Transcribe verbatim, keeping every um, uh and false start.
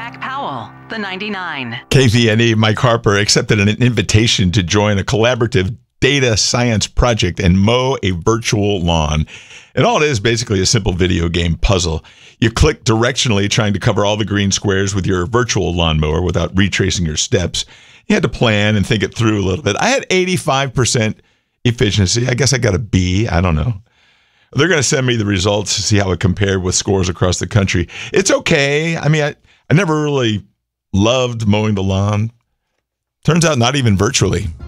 Jack Powell, the ninety-nine. K V N E, Mike Harper, accepted an invitation to join a collaborative data science project and mow a virtual lawn. And all it is basically a simple video game puzzle. You click directionally trying to cover all the green squares with your virtual lawnmower without retracing your steps. You had to plan and think it through a little bit. I had eighty-five percent efficiency. I guess I got a B. I don't know. They're going to send me the results to see how it compared with scores across the country. It's okay. I mean, I, I never really loved mowing the lawn. Turns out not even virtually.